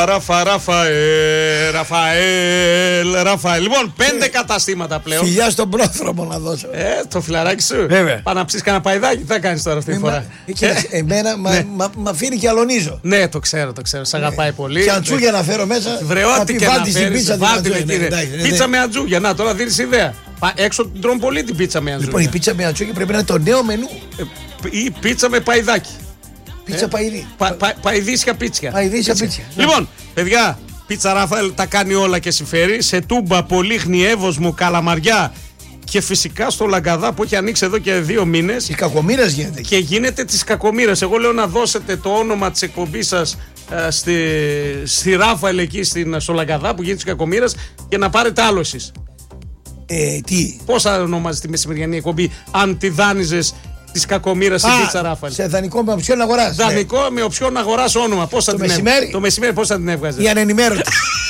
Ραφαέλ. Λοιπόν, 5 καταστήματα πλέον. Φιλιά στον πρόδρομο να δώσω. Το φιλαράκι σου. Πάμε να ψήσεις κανένα παϊδάκι. Τι θα κάνεις τώρα αυτή τη φορά? Εμένα μ' αφήνει και αλωνίζω. Ναι, το ξέρω. Σ' αγαπάει πολύ. Και ατσούγια να φέρω μέσα. Βρεώτη και να φέρεις. Πίτσα, πίτσα με ατσούγια. Να, τώρα δίνεις ιδέα. Έξω την τρώνε πολύ την πίτσα με ατσούγια. Λοιπόν, η πίτσα με ατσούγια πρέπει να είναι το νέο μενού. Ή πίτσα με παϊδάκι. Πίτσα παϊδί. Παϊδίσια πίτσια. Λοιπόν, παιδιά, πίτσα Ραφαέλ τα κάνει όλα και συμφέρει. Σε Τούμπα, Πολύχνη, Εύωσμο, Καλαμαριά και φυσικά στο Λαγκαδά που έχει ανοίξει εδώ και 2 μήνες. Η Κακομοίρας γίνεται. Και γίνεται της Κακομοίρας. Εγώ λέω να δώσετε το όνομα της εκπομπής σας στη Ράφαελ εκεί στο Λαγκαδά που γίνεται της Κακομοίρας και να πάρετε άλλο εσείς. Τι? Πώς θα ονομάζεις τη μεσημεριανή εκπομπή αν τη δάνειζες της Κακομοίρας στην πίτσα Ράφαελ? Σε δανεικό με οψιόν αγοράς. Δανεικό με οψιόν αγοράς όνομα. Πώς θα την μεσημέρι. Το μεσημέρι πώς θα την έβγαζε? Η ανενημέρωτη.